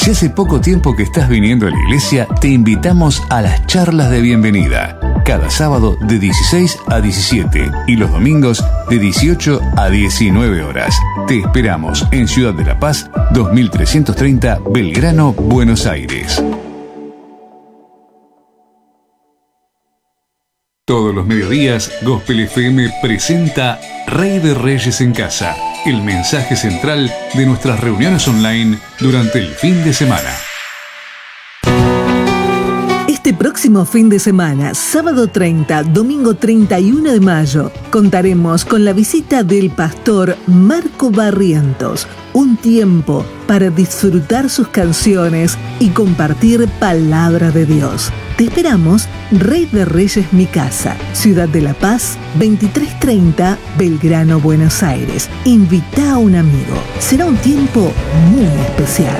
Si hace poco tiempo que estás viniendo a la iglesia, te invitamos a las charlas de bienvenida. Cada sábado de 16 a 17 y los domingos de 18 a 19 horas. Te esperamos en Ciudad de la Paz, 2330 Belgrano, Buenos Aires. Todos los mediodías, Gospel FM presenta Rey de Reyes en Casa, el mensaje central de nuestras reuniones online durante el fin de semana. Este próximo fin de semana, sábado 30, domingo 31 de mayo, contaremos con la visita del pastor Marco Barrientos. Un tiempo para disfrutar sus canciones y compartir palabra de Dios. Te esperamos, Rey de Reyes Mi Casa, Ciudad de la Paz, 2330 Belgrano, Buenos Aires. Invita a un amigo. Será un tiempo muy especial.